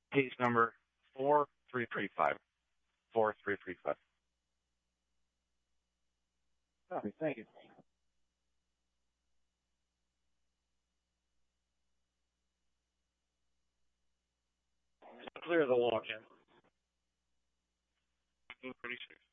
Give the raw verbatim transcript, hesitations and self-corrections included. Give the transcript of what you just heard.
Case number four three three five. four three three five. Copy. Thank you. Clear the walk-in. fifteen thirty-six.